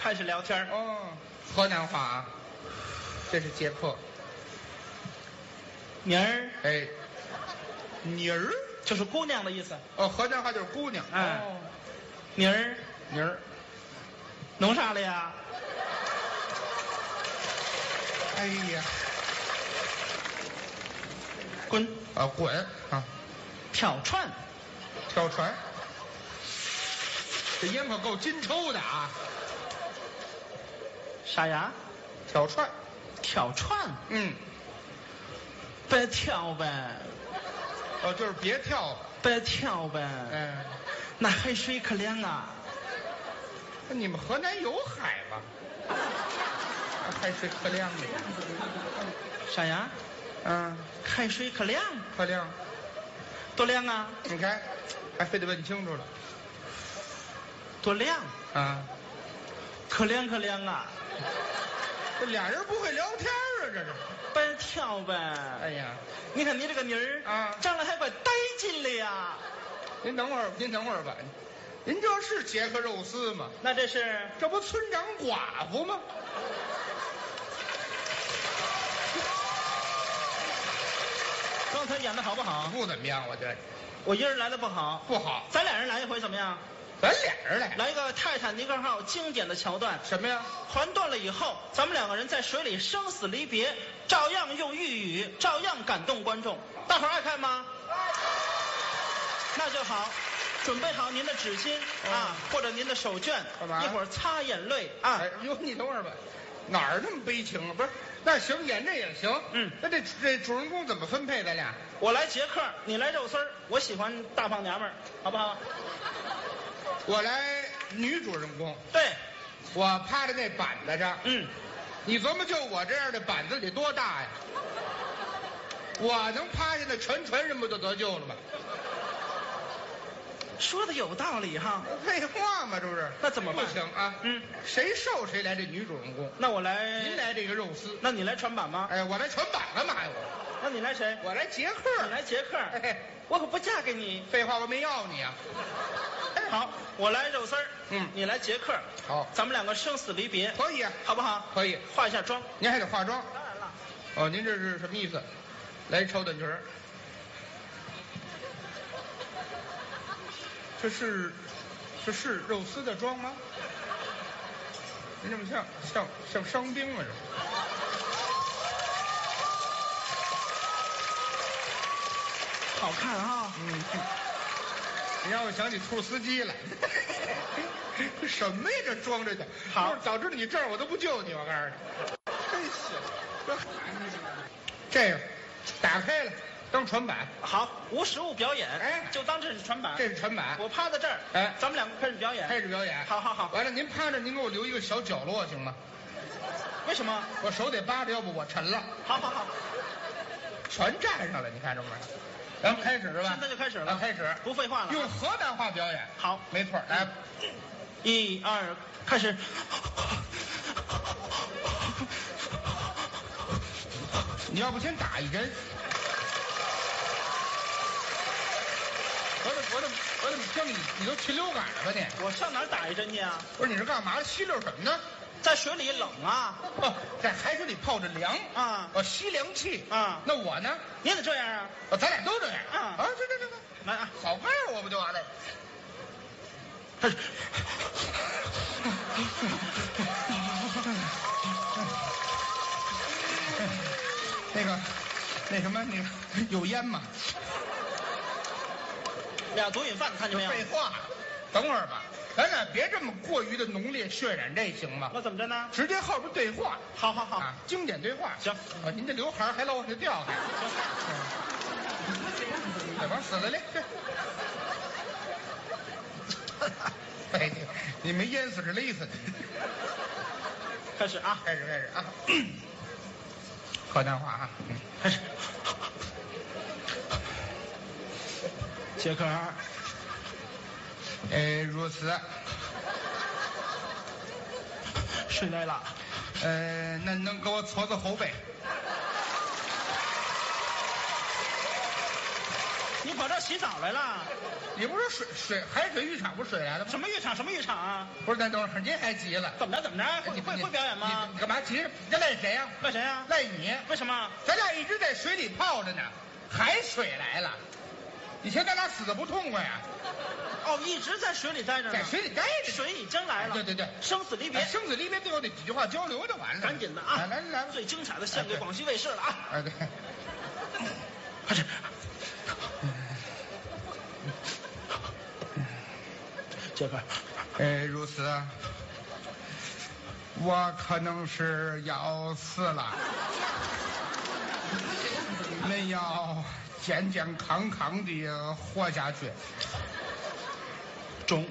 开始聊天。 哦，河南话啊，这是杰克。 妮儿， 哎，妮儿就是姑娘的意思。 哦，河南话就是姑娘。 哎哦， 妮儿， 妮儿。 弄啥了呀？ 哎呀， 滚！ 啊滚啊！ 挑串， 挑船，这烟可够金抽的啊！ 啥呀？ 挑串， 挑串， 嗯， 别挑呗， 哦，就是别跳， 别挑呗。 嗯， 那海水可凉啊！ 那你们河南有海吗？海水可凉了。 啥呀？ 嗯， 海水可凉， 可凉。 多凉啊！ 你看，还非得问清楚了。 多凉， 啊， 可凉可凉啊！ 这俩人不会聊天啊，这是。 别挑呗。 哎呀， 你看你这个妮儿啊长得还怪带劲的呀。 您等会儿吧。您这是杰克肉丝吗？ 那这是这不村长寡妇吗？ 刚才演的好不好？ 不怎么样，我觉得我一人来的不好， 不好。 咱俩人来一回怎么样？ 咱俩人来， 来一个泰坦尼克号经典的桥段， 什么呀？ 船断了以后，咱们两个人在水里生死离别，照样用豫语，照样感动观众。大伙儿爱看吗？那就好，准备好您的纸巾啊，或者您的手绢， 干嘛一会儿擦眼泪啊。 哎呦，你等会儿吧，哪儿那么悲情啊？不是，那行，演这也行。 嗯， 那这主人公怎么分配？咱俩我来杰克，你来肉丝儿，我喜欢大胖娘们儿，好不好？ 我来女主人公， 对， 我趴在那板子上。 嗯， 你琢磨，就我这样的板子得多大呀？我能趴下，那全人不就得救了吗？ 说的有道理哈。 废话嘛，这不是？ 那怎么办？ 不行啊， 嗯， 谁瘦谁来这女主人公。 那我来， 您来这个肉丝。 那你来船板吗？ 哎，我来全板干嘛呀？ 那你来谁？ 我来杰克。 你来杰克。 哎， 我可不嫁给你。 废话，我没要你啊。 好，我来肉丝儿， 嗯你来杰克。 好， 咱们两个生死离别， 可以啊， 好不好？ 可以。 化一下妆。 您还得化妆。 当然了。 哦，您这是什么意思？来超短裙儿。这是肉丝的妆吗？您这么像伤兵啊？ 好看啊！ 嗯，你让我想起兔司机来。这什么呀？这装着的。 好， 早知道你这样，我都不救你。我告诉你，真行。这个打开了当船板。 好，无实物表演， 哎就当这是船板。 这是船板。 我趴在这儿， 哎， 咱们两个开始表演。 开始表演。 好好好。 完了，您趴着，您给我留一个小角落行吗？ 为什么？ 我手得扒着，要不我沉了。 好好好， 全站上了，你看这不是？咱们开始是吧？ 现在就开始了。 开始， 不废话了。 用河南话表演。 好， 没错。来 ，1、2，开始。 你要不先打一针？我怎么听你都禽流感了吧你？ 我上哪儿打一针去啊？ 不是，你是干嘛？吸溜什么呢？ 在水里冷啊。 哦，在海水里泡着凉啊。 吸凉气啊。 那我呢？ 你也得这样啊。 咱俩都这样啊。 这， 来啊， 好拍我不就完了？那什么，有烟吗？ 俩毒瘾犯，看见没有？ 废话，等会儿吧，咱俩别这么过于的浓烈渲染，这行吗？ 那怎么着呢？ 直接后边对话。 好好好， 经典对话。 行。 您这刘海还老往下掉还。哎，往死了嘞！哎，你没淹死是勒死的。 开始啊！ 开始啊！河南话啊！ 开始。杰克， 如此。 睡来了。 那能给我搓搓后背？ 你跑这儿洗澡来了？ 你不是海水浴场不是水来了吗？ 什么浴场？什么浴场啊？ 不是，那等会儿您还急了？ 怎么着？怎么着？会表演吗？ 你干嘛急？这赖谁呀？ 赖谁呀？ 赖你。 为什么？ 咱俩一直在水里泡着呢，海水来了，以前咱俩死的不痛快呀。 哦，一直在水里待着呢。 在水里待着。 水已经来了。 对对对， 生死离别。 生死离别最后那几句话交流就完了。 赶紧的啊！ 来， 最精彩的献给广西卫视了啊！ 哎对。 快点。杰克， 如此，我可能是要死了，恁要健健康康的活下去。 中，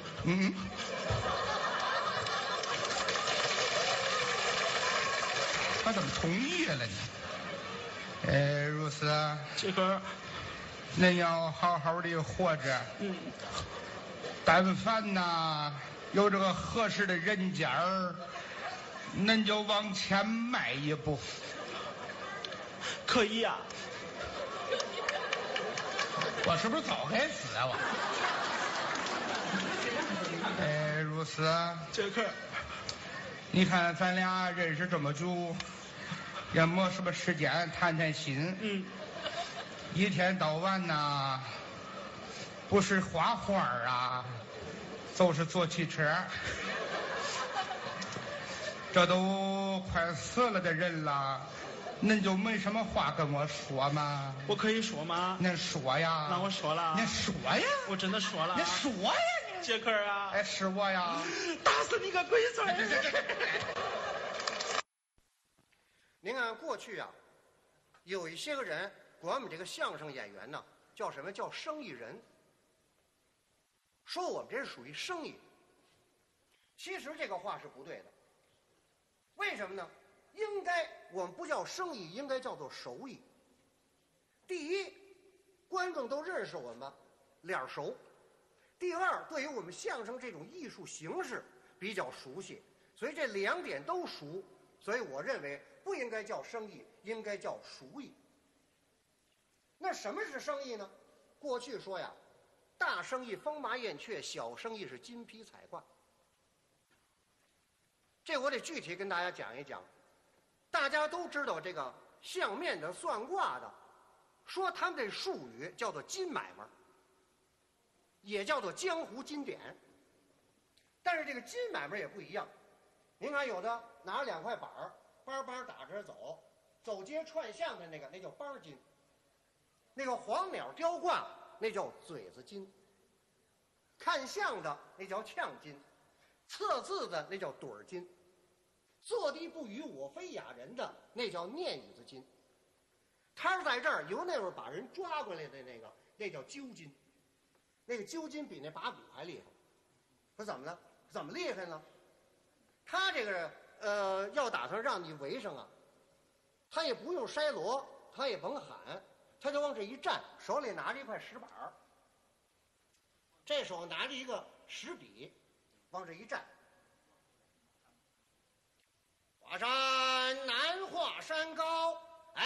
他怎么同意了呢？如此， 杰克， 恁要好好的活着。但凡呐有这个合适的人家儿，恁就往前迈一步。 可以呀。 我是不是早该死啊我？如此。 杰克， 你看咱俩认识这么久，也没什么时间谈谈心。一天到晚呐，不是画画啊，就是坐汽车。这都快死了的人了，恁就没什么话跟我说吗？ 我可以说吗？ 恁说呀。 那我说了。 恁说呀。 我真的说了。 恁说呀。 杰克啊。 是我呀。 打死你个龟孙！ 您看过去啊，有一些个人管我们这个相声演员呢，叫什么叫生意人，说我们这是属于生意。其实这个话是不对的。为什么呢？应该我们不叫生意，应该叫做手艺。第一，观众都认识我们，脸熟；第二，对于我们相声这种艺术形式比较熟悉，所以这两点都熟。所以我认为不应该叫生意，应该叫熟艺。那什么是生意呢？过去说呀，大生意风马燕雀，小生意是金皮彩挂。这我得具体跟大家讲一讲。大家都知道这个相面的、算卦的，说他们这术语叫做金买卖，也叫做江湖金典。但是这个金买卖也不一样。您看，有的拿2块板儿，班班打着走，走街串巷的那叫班金；那个黄鸟雕挂，那叫嘴子金；看相的那叫呛金；测字的那叫盹儿金；坐地不语我非哑人的那叫念语子金。摊在这儿由那会儿把人抓过来的那叫揪金，那个揪金比那把鼓还厉害。说怎么了？怎么厉害呢？他这个要打算让你围上啊，他也不用筛锣，他也甭喊，他就往这一站，手里拿着一块石板儿，这手拿着一个石笔，往这一站。华山难华山高，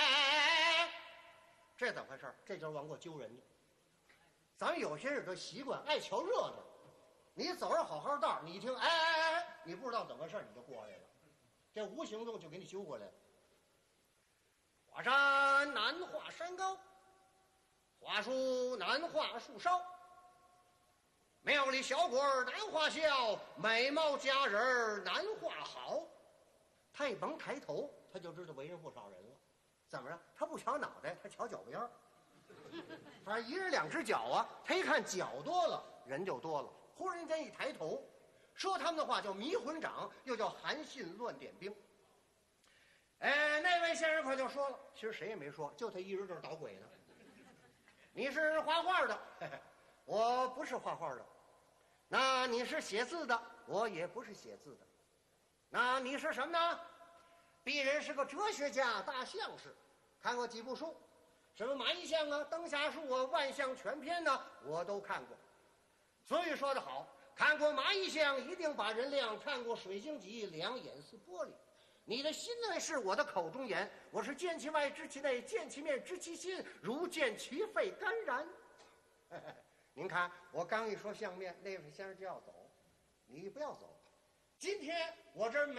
这怎么回事？这就是往过揪人的。咱们有些人都习惯爱瞧热闹，你走着好好道，你一听你不知道怎么回事，你就过来了，这无形中就给你揪过来了。华山难华山高，华树难画树梢，庙里小鬼儿难画笑，美貌佳人难画好。他也甭抬头，他就知道围上不少人了。怎么着？他不瞧脑袋，他瞧脚边儿。反正一人2只脚啊，他一看脚多了，人就多了。忽然间一抬头，说他们的话叫迷魂掌，又叫韩信乱点兵。那位先生可就说了，其实谁也没说，就他一人这儿捣鬼呢。你是画画的，我不是画画的。那你是写字的，我也不是写字的。那你是什么呢？鄙人是个哲学家、大相士，看过几部书，什么马一相啊、灯下树啊、万象全篇呢，我都看过。所以说得好，看过马一相一定把人亮，看过水星集两眼似玻璃。你的心内是我的口中言，我是见其外知其内，见其面知其心，如见其肺肝然。 您看，我刚一说相面，那位先生就要走，你不要走。今天我这儿没。